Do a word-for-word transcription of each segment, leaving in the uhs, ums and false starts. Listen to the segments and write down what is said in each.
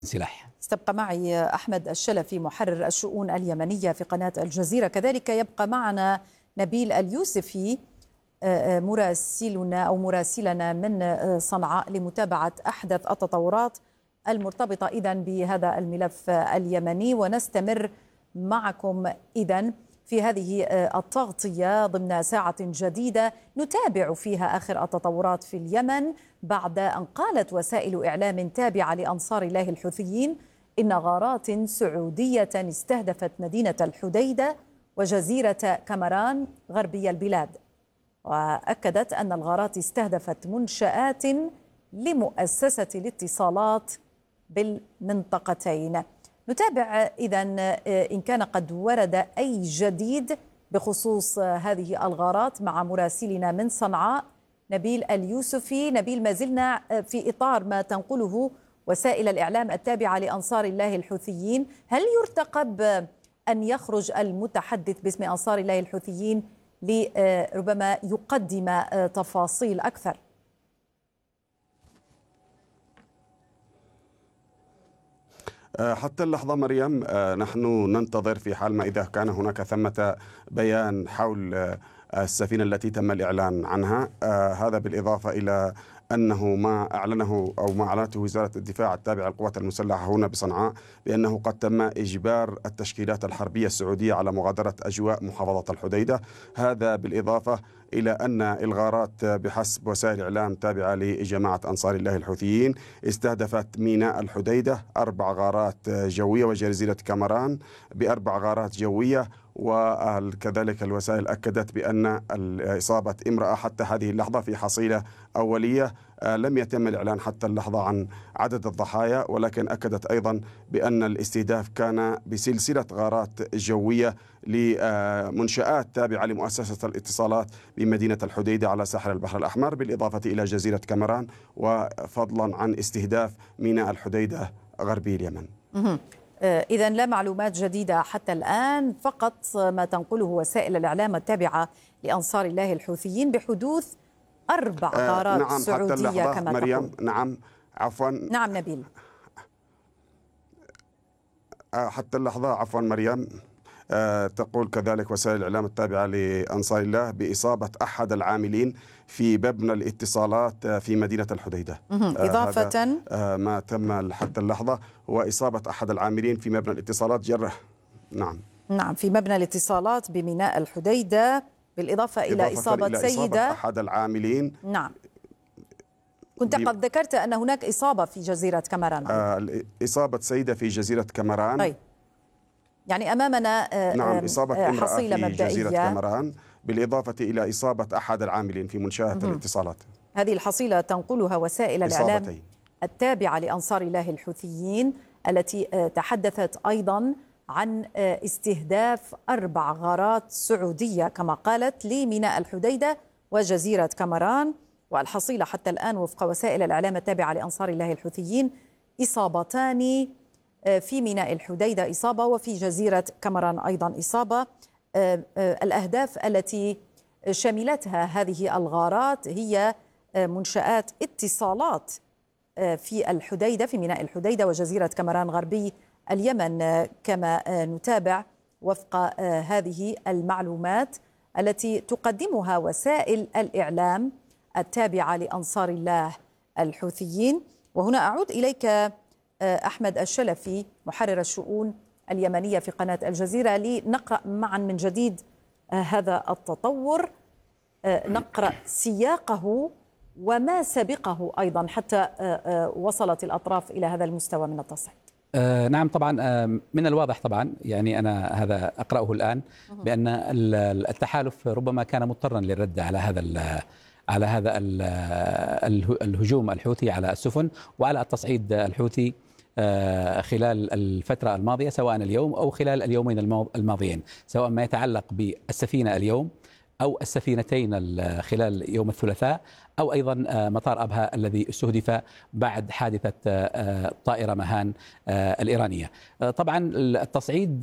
سلاح. استبقى معي أحمد الشلفي محرر الشؤون اليمنية في قناة الجزيرة، كذلك يبقى معنا نبيل اليوسفي مراسلنا أو مراسلنا من صنعاء لمتابعة أحدث التطورات المرتبطة إذن بهذا الملف اليمني. ونستمر معكم إذن في هذه التغطية ضمن ساعة جديدة نتابع فيها آخر التطورات في اليمن، بعد أن قالت وسائل إعلام تابعة لأنصار الله الحوثيين إن غارات سعودية استهدفت مدينة الحديدة وجزيرة كامران غربي البلاد، وأكدت أن الغارات استهدفت منشآت لمؤسسة الاتصالات بالمنطقتين. نتابع إذن إن كان قد ورد أي جديد بخصوص هذه الغارات مع مراسلنا من صنعاء نبيل اليوسفي. نبيل، ما زلنا في إطار ما تنقله وسائل الإعلام التابعة لأنصار الله الحوثيين، هل يرتقب أن يخرج المتحدث باسم أنصار الله الحوثيين لربما يقدم تفاصيل أكثر؟ حتى اللحظة مريم نحن ننتظر في حال ما إذا كان هناك ثمة بيان حول السفينة التي تم الإعلان عنها. هذا بالإضافة إلى أنه ما أعلنه أو ما أعلنته وزارة الدفاع التابعة للقوات المسلحة هنا بصنعاء بأنه قد تم إجبار التشكيلات الحربية السعودية على مغادرة أجواء محافظة الحديدة. هذا بالإضافة إلى أن الغارات بحسب وسائل إعلام تابعة لجماعة أنصار الله الحوثيين استهدفت ميناء الحديدة أربع غارات جوية وجزيرة كامران بأربع غارات جوية، وكذلك الوسائل أكدت بأن إصابة امرأة حتى هذه اللحظة في حصيلة أولية. لم يتم الإعلان حتى اللحظة عن عدد الضحايا، ولكن أكدت أيضا بأن الاستهداف كان بسلسلة غارات جوية لمنشآت تابعة لمؤسسة الاتصالات بمدينة الحديدة على ساحل البحر الأحمر، بالإضافة إلى جزيرة كامران، وفضلا عن استهداف ميناء الحديدة غربي اليمن. إذا لا معلومات جديدة حتى الآن، فقط ما تنقله وسائل الإعلام التابعة لأنصار الله الحوثيين بحدوث أربع غارات آه نعم سعودية كما مريم تقول. نعم عفوا نعم نبيل. آه حتى اللحظة عفوا مريم آه تقول كذلك وسائل الإعلام التابعة لأنصار الله بإصابة أحد العاملين في مبنى الاتصالات في مدينة الحديدة. إضافة آه آه ما تم حتى اللحظة هو إصابة أحد العاملين في مبنى الاتصالات جره. نعم نعم في مبنى الاتصالات بميناء الحديدة، بالإضافة إلى إصابة إلى سيدة إصابة أحد العاملين. نعم كنت قد ذكرت أن هناك إصابة في جزيرة كامران. آه إصابة سيدة في جزيرة كامران. طيب يعني أمامنا آه نعم إصابة امرأة حصيلة في مبدئية جزيرة كامران، بالإضافة إلى إصابة أحد العاملين في منشآت الاتصالات. هذه الحصيلة تنقلها وسائل الإعلام إصابتين. التابعة لأنصار الله الحوثيين التي تحدثت أيضا عن استهداف أربع غارات سعودية كما قالت لميناء الحديدة وجزيرة كامران. والحصيلة حتى الآن وفق وسائل الإعلام التابعة لأنصار الله الحوثيين إصابتان، في ميناء الحديدة إصابة وفي جزيرة كامران أيضا إصابة. الأهداف التي شملتها هذه الغارات هي منشآت اتصالات في الحديدة في ميناء الحديدة وجزيرة كامران غربي اليمن، كما نتابع وفق هذه المعلومات التي تقدمها وسائل الإعلام التابعة لأنصار الله الحوثيين. وهنا أعود إليك أحمد الشلفي محرر الشؤون اليمنية في قناة الجزيرة لنقرأ معا من جديد هذا التطور، نقرأ سياقه وما سبقه أيضا حتى وصلت الأطراف إلى هذا المستوى من التصعيد. آه نعم طبعا آه من الواضح طبعا يعني أنا هذا أقرأه الآن بأن التحالف ربما كان مضطرا للرد على هذا على هذا الهجوم الحوثي على السفن وعلى التصعيد الحوثي خلال الفترة الماضية، سواء اليوم أو خلال اليومين الماضيين، سواء ما يتعلق بالسفينة اليوم أو السفينتين خلال يوم الثلاثاء أو أيضا مطار أبها الذي استهدف بعد حادثة طائرة مهان الإيرانية. طبعا التصعيد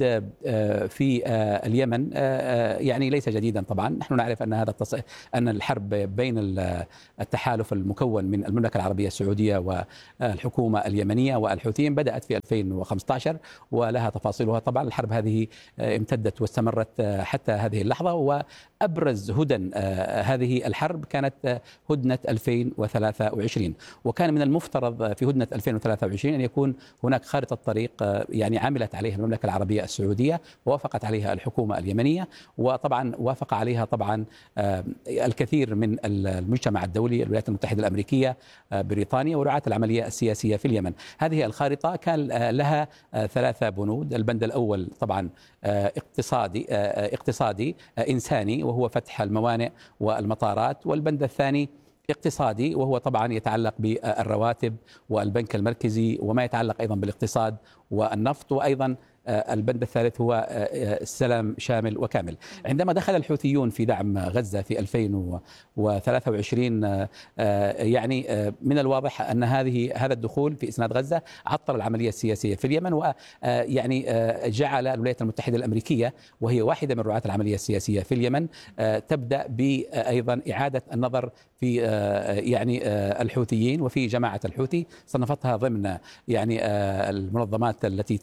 في اليمن يعني ليس جديدا. طبعا نحن نعرف أن هذا التص... أن الحرب بين التحالف المكون من المملكة العربية السعودية والحكومة اليمنية والحوثيين بدأت في ألفين وخمسة عشر ولها تفاصيلها. طبعا الحرب هذه امتدت واستمرت حتى هذه اللحظة، وأبرز هدن هذه الحرب كانت هدنة ألفين وثلاثة وعشرين، وكان من المفترض في هدنة ألفين وثلاثة وعشرين أن يكون هناك خارطة طريق يعني عملت عليها المملكة العربية السعودية ووافقت عليها الحكومة اليمنية، وطبعا وافق عليها طبعا الكثير من المجتمع الدولي، الولايات المتحدة الأمريكية، بريطانيا، ورعاة العملية السياسية في اليمن. هذه الخارطة كان لها ثلاثة بنود. البند الأول طبعا اقتصادي اقتصادي إنساني وهو فتح الموانئ والمطارات، والبند الثاني اقتصادي وهو طبعا يتعلق بالرواتب والبنك المركزي وما يتعلق أيضا بالاقتصاد والنفط، وأيضا البند الثالث هو السلام شامل وكامل. عندما دخل الحوثيون في دعم غزة في ألفين وثلاثة وعشرين يعني من الواضح أن هذه هذا الدخول في إسناد غزة عطل العملية السياسية في اليمن، ويعني جعل الولايات المتحدة الأمريكية وهي واحدة من رعاة العملية السياسية في اليمن تبدأ بأيضا إعادة النظر في يعني الحوثيين وفي جماعة الحوثي، صنفتها ضمن يعني المنظمات التي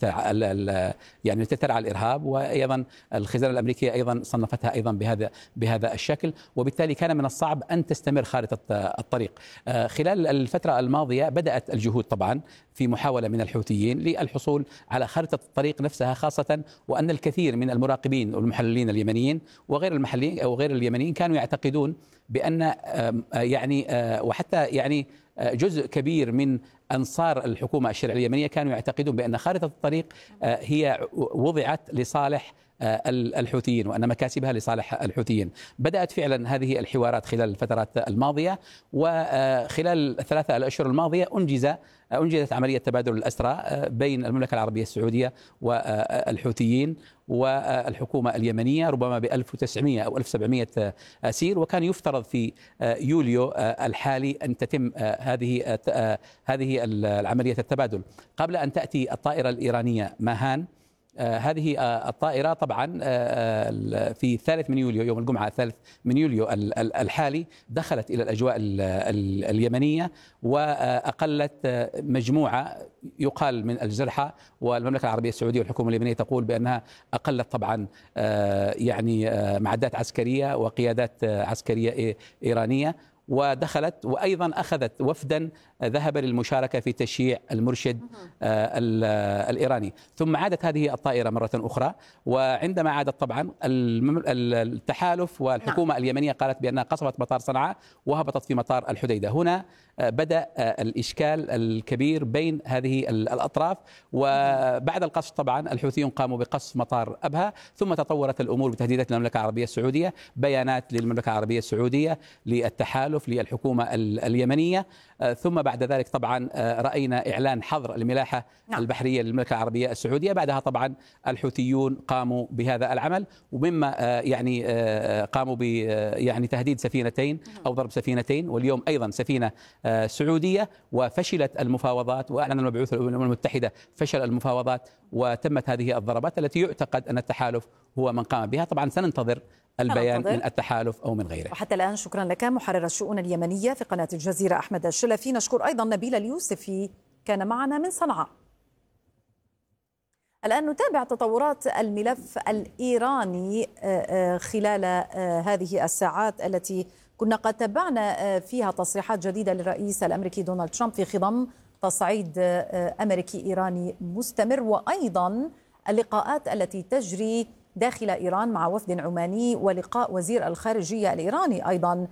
يعني التي ترعى الإرهاب، وأيضا الخزانة الأمريكية أيضا صنفتها أيضا بهذا بهذا الشكل، وبالتالي كان من الصعب أن تستمر خارطة الطريق. خلال الفترة الماضية بدأت الجهود طبعا في محاولة من الحوثيين للحصول على خارطة الطريق نفسها، خاصة وأن الكثير من المراقبين والمحللين اليمنيين وغير المحليين أو غير اليمنيين كانوا يعتقدون بأن يعني وحتى يعني جزء كبير من أنصار الحكومة الشرعية اليمنية كانوا يعتقدون بأن خارطة الطريق هي وضعت لصالح الحوثيين وأن مكاسبها لصالح الحوثيين. بدأت فعلا هذه الحوارات خلال الفترات الماضية، وخلال الثلاثة الأشهر الماضية أنجز أنجزت عملية تبادل الأسرى بين المملكة العربية السعودية والحوثيين والحكومة اليمنية، ربما ب ألف وتسعمئة أو ألف وسبعمئة أسير، وكان يفترض في يوليو الحالي أن تتم هذه هذه العملية التبادل قبل أن تأتي الطائرة الإيرانية ماهان. هذه الطائرة طبعا في الثالث من يوليو يوم الجمعة الثالث من يوليو الحالي دخلت إلى الأجواء اليمنية وأقلت مجموعة يقال من الجرحى، والمملكة العربية السعودية والحكومة اليمنية تقول بأنها أقلت طبعا يعني معدات عسكرية وقيادات عسكرية إيرانية، ودخلت وأيضا أخذت وفدا ذهب للمشاركة في تشييع المرشد الإيراني. ثم عادت هذه الطائرة مرة أخرى، وعندما عادت طبعا التحالف والحكومة اليمنية قالت بأنها قصفت مطار صنعاء وهبطت في مطار الحديدة. هنا بدأ الإشكال الكبير بين هذه الأطراف، وبعد القصف طبعا الحوثيون قاموا بقصف مطار أبها، ثم تطورت الأمور بتهديدات للمملكة العربية السعودية، بيانات للمملكة العربية السعودية للتحالف للحكومة اليمنية، ثم بعد ذلك طبعا رأينا إعلان حظر الملاحة نعم. البحرية للمملكة العربية السعودية. بعدها طبعا الحوثيون قاموا بهذا العمل، ومما يعني قاموا ب يعني تهديد سفينتين أو ضرب سفينتين، واليوم أيضا سفينة سعودية، وفشلت المفاوضات، وأعلن المبعوث الأمم المتحدة فشل المفاوضات، وتمت هذه الضربات التي يعتقد أن التحالف هو من قام بها. طبعا سننتظر البيان من التحالف أو من غيره. وحتى الآن شكرا لك محرر الشؤون اليمنية في قناة الجزيرة أحمد الشلفي. نشكر أيضا نبيل اليوسفي كان معنا من صنعاء. الآن نتابع تطورات الملف الإيراني خلال هذه الساعات التي كنا قد تابعنا فيها تصريحات جديدة للرئيس الأمريكي دونالد ترامب في خضم تصعيد أمريكي إيراني مستمر، وأيضا اللقاءات التي تجري داخل إيران مع وفد عماني، ولقاء وزير الخارجية الإيراني أيضا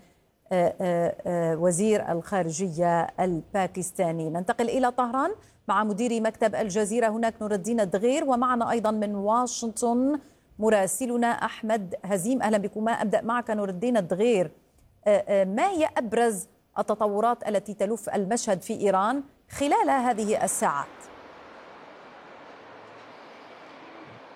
وزير الخارجية الباكستاني. ننتقل إلى طهران مع مدير مكتب الجزيرة هناك نور الدين الدغير، ومعنا أيضا من واشنطن مراسلنا أحمد هزيم. أهلا بكم. أبدأ معك نور الدين الدغير، ما هي أبرز التطورات التي تلف المشهد في إيران خلال هذه الساعات؟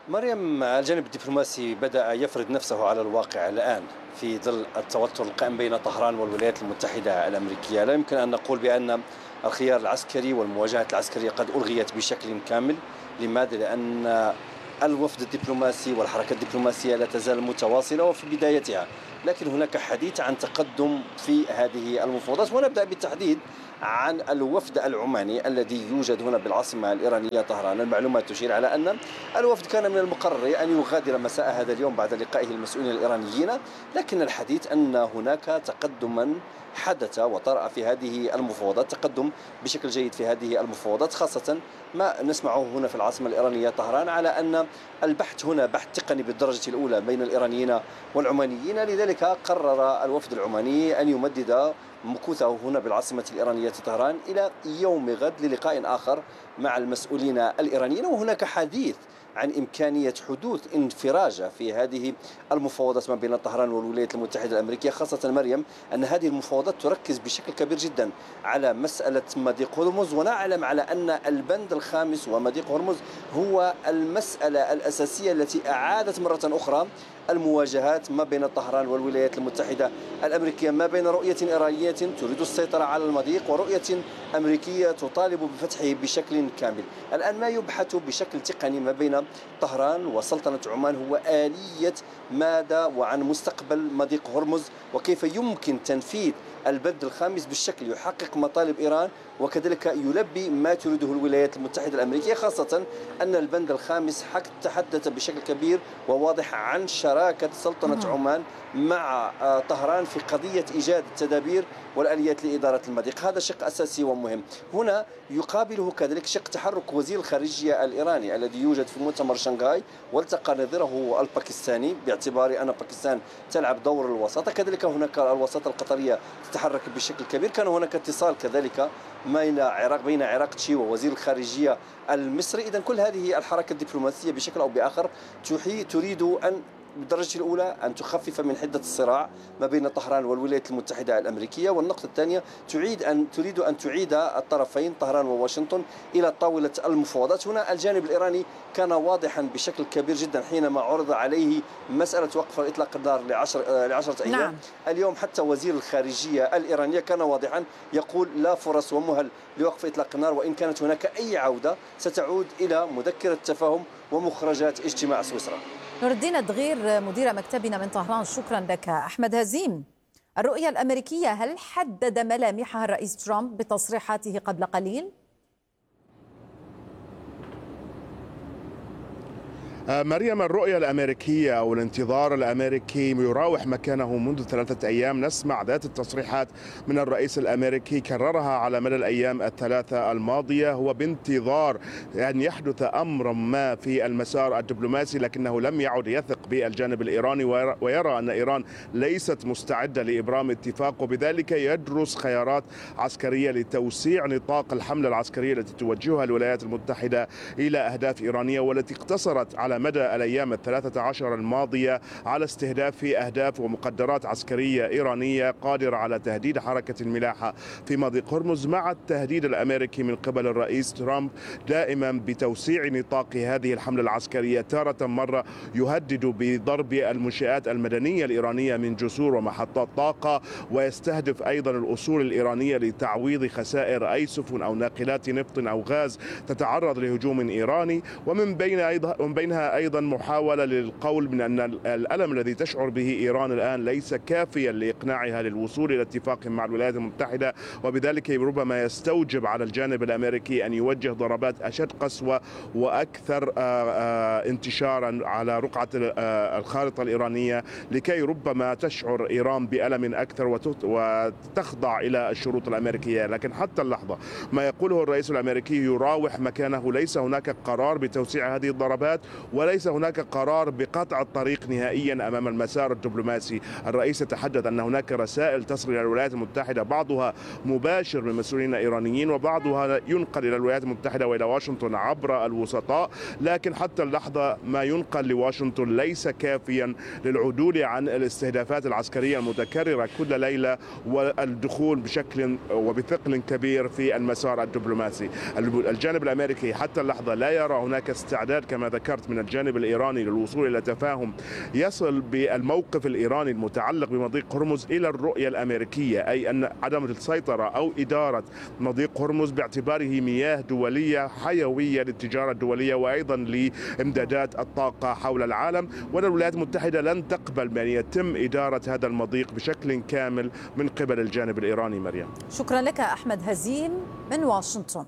مريم، الجانب الدبلوماسي بدأ يفرض نفسه على الواقع الآن في ظل التوتر القائم بين طهران والولايات المتحدة الأمريكية. لا يمكن أن نقول بأن الخيار العسكري والمواجهات العسكرية قد ألغيت بشكل كامل. لماذا؟ لأن الوفد الدبلوماسي والحركة الدبلوماسية لا تزال متواصلة وفي بدايتها، لكن هناك حديث عن تقدم في هذه المفاوضات. ونبدأ بالتحديد عن الوفد العماني الذي يوجد هنا بالعاصمة الإيرانية طهران. المعلومات تشير على أن الوفد كان من المقرر أن يغادر مساء هذا اليوم بعد لقائه المسؤولين الإيرانيين، لكن الحديث أن هناك تقدما حدث وطرأ في هذه المفاوضات، تقدم بشكل جيد في هذه المفاوضات، خاصة ما نسمعه هنا في العاصمة الإيرانية طهران على أن البحث هنا بحث تقني بالدرجة الأولى بين الإيرانيين والعمانيين. لذلك قرر الوفد العماني أن يمدد مكوثه هنا بالعاصمة الإيرانية طهران إلى يوم غد للقاء آخر مع المسؤولين الإيرانيين. وهناك حديث عن إمكانية حدوث انفراجة في هذه المفاوضات ما بين طهران والولايات المتحدة الأمريكية، خاصة مريم أن هذه المفاوضات تركز بشكل كبير جدا على مسألة مضيق هرمز. ونعلم على أن البند الخامس ومضيق هرمز هو المسألة الأساسية التي أعادت مرة أخرى المواجهات ما بين طهران والولايات المتحدة الأمريكية، ما بين رؤية إيرانية تريد السيطرة على المضيق ورؤية أمريكية تطالب بفتحه بشكل كامل. الآن ما يبحث بشكل تقني ما بين طهران وسلطنة عمان هو آلية ماذا وعن مستقبل مضيق هرمز، وكيف يمكن تنفيذ البند الخامس بالشكل يحقق مطالب إيران وكذلك يلبي ما تريده الولايات المتحدة الأمريكية، خاصة أن البند الخامس تحدث بشكل كبير وواضح عن شراكة سلطنة عمان مع طهران في قضية إيجاد التدابير والآليات لإدارة المضيق. هذا شق أساسي ومهم. هنا يقابله كذلك شق تحرك وزير الخارجية الإيراني الذي يوجد في مؤتمر شنغهاي والتقى نظيره الباكستاني باعتبار أن باكستان تلعب دور الوساطة. كذلك هناك الوساطة القطرية تتحرك بشكل كبير. كان هناك اتصال كذلك بين عراق بين عراقتشي ووزير الخارجية المصري. إذن كل هذه الحركة الدبلوماسية بشكل أو بآخر تريد أن بالدرجة الأولى أن تخفف من حدة الصراع ما بين طهران والولايات المتحدة الأمريكية، والنقطة الثانية تعيد أن تريد أن تعيد الطرفين طهران وواشنطن إلى طاولة المفاوضات. هنا الجانب الإيراني كان واضحا بشكل كبير جدا حينما عرض عليه مسألة وقف إطلاق النار لعشر لعشرة أيام. نعم. اليوم حتى وزير الخارجية الإيرانية كان واضحا يقول لا فرص ومهل لوقف إطلاق النار، وإن كانت هناك أي عودة ستعود إلى مذكرة تفاهم ومخرجات اجتماع سويسرا. نور الدين الدغير مدير مكتبنا من طهران، شكرا لك. أحمد هزيم، الرؤية الأمريكية هل حدد ملامحها الرئيس ترامب بتصريحاته قبل قليل؟ مريم، الرؤية الأمريكية أو الانتظار الأمريكي يراوح مكانه منذ ثلاثة أيام. نسمع ذات التصريحات من الرئيس الأمريكي كررها على مدى الأيام الثلاثة الماضية، هو بانتظار أن يحدث أمر ما في المسار الدبلوماسي، لكنه لم يعد يثق بالجانب الإيراني ويرى أن إيران ليست مستعدة لإبرام اتفاق، وبذلك يدرس خيارات عسكرية لتوسيع نطاق الحملة العسكرية التي توجهها الولايات المتحدة إلى أهداف إيرانية، والتي اقتصرت على مدى الأيام الثلاثة عشر الماضية على استهداف أهداف ومقدرات عسكرية إيرانية قادرة على تهديد حركة الملاحة في مضيق هرمز، مع التهديد الأمريكي من قبل الرئيس ترامب دائما بتوسيع نطاق هذه الحملة العسكرية. تارة مرة يهدد بضرب المنشآت المدنية الإيرانية من جسور ومحطات طاقة، ويستهدف أيضا الأصول الإيرانية لتعويض خسائر أي سفن أو ناقلات نفط أو غاز تتعرض لهجوم إيراني. ومن بين أيضا ومن بينها أيضا محاولة للقول من أن الألم الذي تشعر به إيران الآن ليس كافيا لإقناعها للوصول إلى اتفاق مع الولايات المتحدة، وبذلك ربما يستوجب على الجانب الأمريكي أن يوجه ضربات أشد قسوة وأكثر انتشارا على رقعة الخارطة الإيرانية، لكي ربما تشعر إيران بألم أكثر وتخضع إلى الشروط الأمريكية. لكن حتى اللحظة ما يقوله الرئيس الأمريكي يراوح مكانه. ليس هناك قرار بتوسيع هذه الضربات وليس هناك قرار بقطع الطريق نهائيا أمام المسار الدبلوماسي. الرئيس يتحدث أن هناك رسائل تصل إلى الولايات المتحدة، بعضها مباشر من مسؤولين إيرانيين وبعضها ينقل إلى الولايات المتحدة وإلى واشنطن عبر الوسطاء، لكن حتى اللحظة ما ينقل لواشنطن ليس كافيا للعدول عن الاستهدافات العسكرية المتكررة كل ليلة والدخول بشكل وبثقل كبير في المسار الدبلوماسي. الجانب الأمريكي حتى اللحظة لا يرى هناك استعداد كما ذكرت من من الجانب الإيراني للوصول إلى تفاهم يصل بالموقف الإيراني المتعلق بمضيق هرمز إلى الرؤية الأمريكية، أي أن عدم السيطرة أو إدارة مضيق هرمز باعتباره مياه دولية حيوية للتجارة الدولية وأيضا لإمدادات الطاقة حول العالم، وأن الولايات المتحدة لن تقبل بأن يتم إدارة هذا المضيق بشكل كامل من قبل الجانب الإيراني. مريم، شكرا لك أحمد هزيم من واشنطن.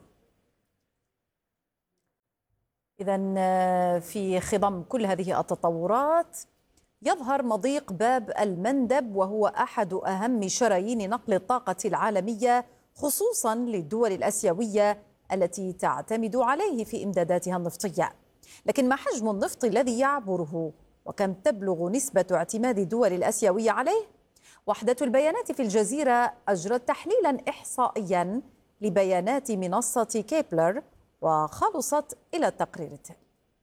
إذن في خضم كل هذه التطورات يظهر مضيق باب المندب، وهو أحد أهم شرايين نقل الطاقة العالمية خصوصا للدول الآسيوية التي تعتمد عليه في إمداداتها النفطية. لكن ما حجم النفط الذي يعبره؟ وكم تبلغ نسبة اعتماد الدول الآسيوية عليه؟ وحدة البيانات في الجزيرة أجرت تحليلا إحصائيا لبيانات منصة كيبلر وخلصت إلى التقرير التالي.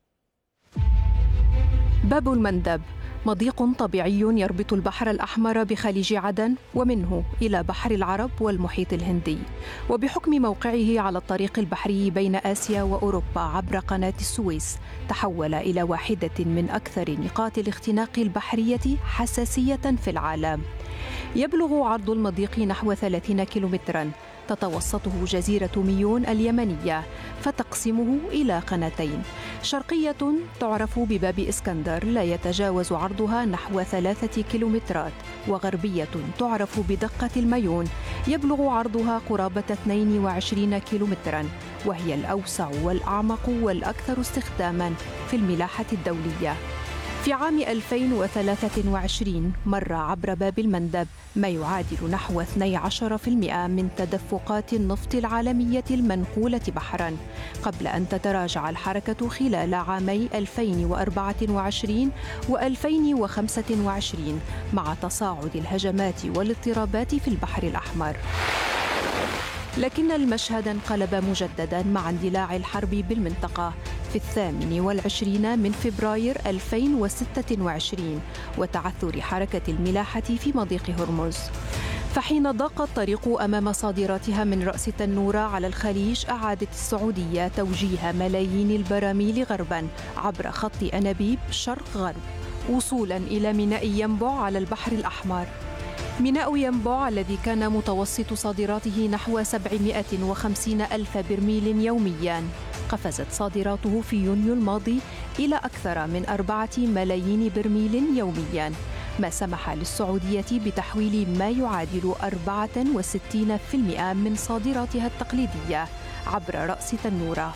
باب المندب مضيق طبيعي يربط البحر الأحمر بخليج عدن ومنه إلى بحر العرب والمحيط الهندي، وبحكم موقعه على الطريق البحري بين آسيا وأوروبا عبر قناة السويس تحول إلى واحدة من أكثر نقاط الاختناق البحرية حساسية في العالم. يبلغ عرض المضيق نحو ثلاثين كيلومتراً، تتوسطه جزيرة ميون اليمنية، فتقسمه إلى قناتين، شرقية تعرف بباب إسكندر لا يتجاوز عرضها نحو ثلاثة كيلومترات، وغربية تعرف بدقة الميون يبلغ عرضها قرابة اثنين وعشرين كيلومتراً، وهي الأوسع والأعمق والأكثر استخداماً في الملاحة الدولية. في عام ألفين وثلاثة وعشرين مر عبر باب المندب ما يعادل نحو اثني عشر بالمئة من تدفقات النفط العالمية المنقولة بحراً، قبل أن تتراجع الحركة خلال عامي ألفين وأربعة وعشرين وألفين وخمسة وعشرين مع تصاعد الهجمات والاضطرابات في البحر الأحمر. لكن المشهد انقلب مجدداً مع اندلاع الحرب بالمنطقة في الثامن والعشرين من فبراير ألفين وستة وعشرين وتعثر حركة الملاحة في مضيق هرمز. فحين ضاق الطريق أمام صادراتها من رأس تنورة على الخليج، أعادت السعودية توجيه ملايين البراميل غرباً عبر خط أنابيب شرق غرب وصولاً إلى ميناء ينبع على البحر الأحمر. ميناء ينبع الذي كان متوسط صادراته نحو سبعمائة وخمسين ألف برميل يومياً، قفزت صادراته في يونيو الماضي إلى أكثر من أربعة ملايين برميل يومياً، ما سمح للسعودية بتحويل ما يعادل أربعة وستين بالمئة من صادراتها التقليدية عبر رأس تنورة.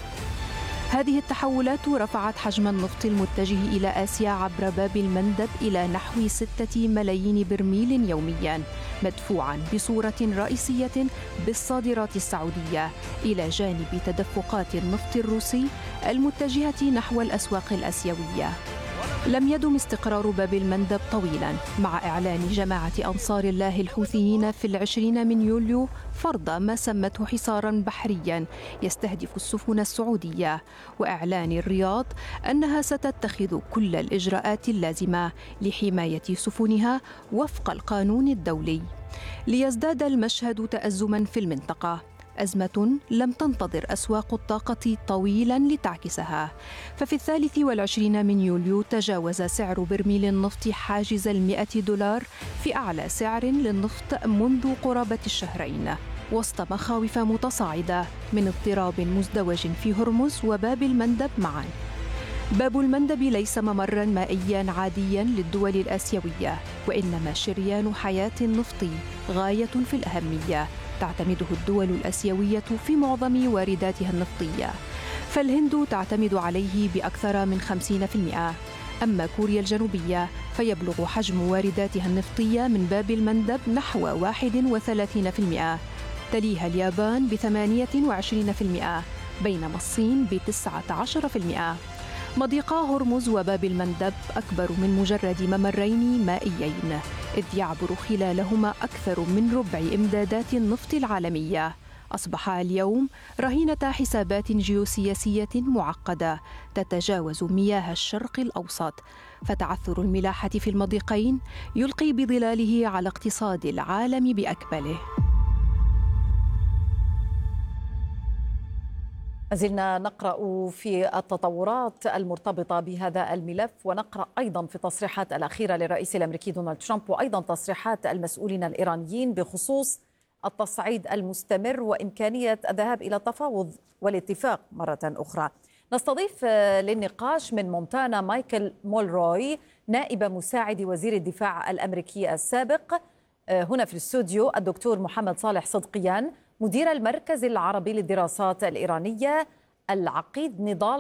هذه التحولات رفعت حجم النفط المتجه إلى آسيا عبر باب المندب إلى نحو ستة ملايين برميل يومياً، مدفوعاً بصورة رئيسية بالصادرات السعودية إلى جانب تدفقات النفط الروسي المتجهة نحو الأسواق الآسيوية. لم يدم استقرار باب المندب طويلاً، مع إعلان جماعة أنصار الله الحوثيين في العشرين من يوليو فرض ما سمته حصاراً بحرياً يستهدف السفن السعودية، وإعلان الرياض أنها ستتخذ كل الإجراءات اللازمة لحماية سفنها وفق القانون الدولي. ليزداد المشهد تأزماً في المنطقة، أزمة لم تنتظر أسواق الطاقة طويلاً لتعكسها، ففي الثالث والعشرين من يوليو تجاوز سعر برميل النفط حاجز المئة دولار في أعلى سعر للنفط منذ قرابة الشهرين، وسط مخاوف متصاعدة من اضطراب مزدوج في هرمز وباب المندب معاً. باب المندب ليس ممراً مائياً عادياً للدول الآسيوية، وإنما شريان حياة نفطي غاية في الأهمية تعتمده الدول الآسيوية في معظم وارداتها النفطية، فالهند تعتمد عليه بأكثر من خمسين بالمئة، أما كوريا الجنوبية فيبلغ حجم وارداتها النفطية من باب المندب نحو واحد وثلاثين بالمئة، تليها اليابان بثمانية وعشرين بالمئة، بينما الصين بتسعة عشر بالمئة. مضيقا هرمز وباب المندب أكبر من مجرد ممرين مائيين، إذ يعبر خلالهما أكثر من ربع إمدادات النفط العالمية. أصبحا اليوم رهينة حسابات جيوسياسية معقدة تتجاوز مياه الشرق الأوسط، فتعثر الملاحة في المضيقين يلقي بظلاله على اقتصاد العالم بأكمله. زلنا نقرأ في التطورات المرتبطة بهذا الملف، ونقرأ أيضا في التصريحات الأخيرة للرئيس الأمريكي دونالد ترامب، وأيضا تصريحات المسؤولين الإيرانيين بخصوص التصعيد المستمر وإمكانية الذهاب إلى التفاوض والاتفاق مرة أخرى. نستضيف للنقاش من مونتانا مايكل مولروي، نائب مساعد وزير الدفاع الأمريكي السابق، هنا في الاستوديو الدكتور محمد صالح صدقيان، مدير المركز العربي للدراسات الإيرانية، العقيد نضال